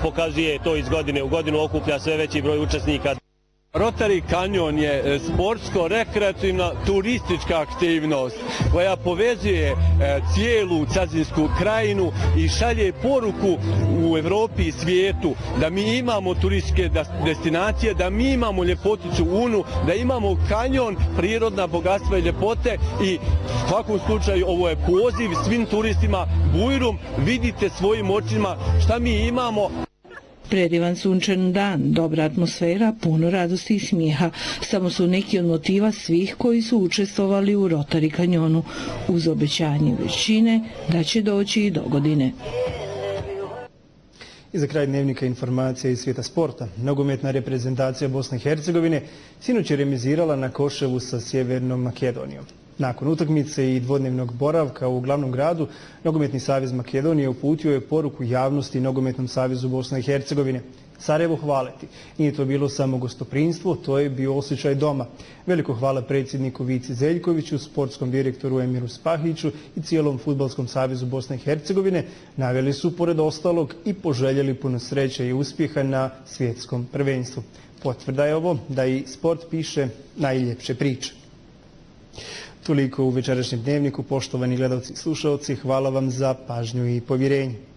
pokazuje to iz godine u godinu, okuplja sve veći broj učesnika. Rotary Kanjon je sportsko-rekreativna turistička aktivnost koja povezuje cijelu Cazinsku krajinu i šalje poruku u Evropi i svijetu da mi imamo turističke destinacije, da mi imamo ljepoticu Unu, da imamo kanjon, prirodna bogatstva i ljepote i u svakom slučaju ovo je poziv svim turistima Bujrum, vidite svojim očima šta mi imamo. Predivan sunčan dan, dobra atmosfera, puno radosti i smijeha. Samo su neki od motiva svih koji su učestvovali u Rotary Kanjonu, uz obećanje većine da će doći i do godine. I za kraj dnevnika informacija iz svijeta sporta. Nogometna reprezentacija Bosne i Hercegovine sinoć je remizirala na Koševu sa Sjevernom Makedonijom. Nakon utakmice i dvodnevnog boravka u glavnom gradu, Nogometni savez Makedonije uputio je poruku javnosti Nogometnom savezu Bosne i Hercegovine. Sarajevo hvaleti. Nije to bilo samo gostoprinstvo, to je bio osjećaj doma. Veliko hvala predsjedniku Vici Zeljkoviću, sportskom direktoru Emiru Spahiću i cijelom Fudbalskom savezu Bosne i Hercegovine. Naveli su, pored ostalog, i poželjeli puno sreće i uspjeha na svjetskom prvenstvu. Potvrda je ovo da i sport piše najljepše priče. Toliko u večerašnjem dnevniku, poštovani gledalci i slušalci, hvala vam za pažnju i povjerenje.